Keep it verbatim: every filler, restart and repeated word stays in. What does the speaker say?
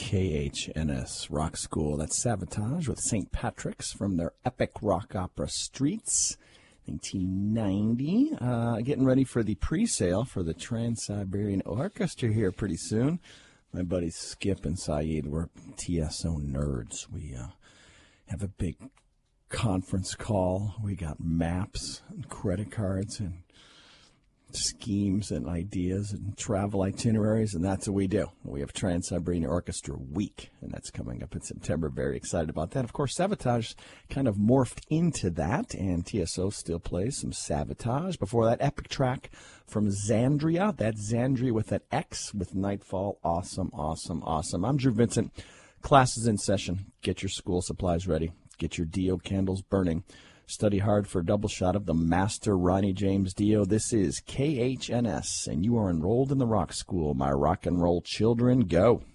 K H N S Rock School. That's Savatage with Saint Patrick's from their epic rock opera Streets, nineteen ninety. Uh, getting ready for the pre-sale for the Trans-Siberian Orchestra here pretty soon. My buddies Skip and Saeed, we're T S O nerds. We uh, have a big conference call. We got maps and credit cards and schemes and ideas and travel itineraries, and that's what we do. We have Trans-Siberian Orchestra Week, and that's coming up in September. Very excited about that. Of course, Savatage kind of morphed into that, and T S O still plays some Savatage. Before that, epic track from Xandria. That's Xandria with an X with Nightfall. Awesome, awesome, awesome. I'm Drew Vincent. Class is in session. Get your school supplies ready. Get your Dio candles burning. Study hard for a double shot of the Master Ronnie James Dio. This is K H N S, and you are enrolled in the Rock School. My rock and roll children, go.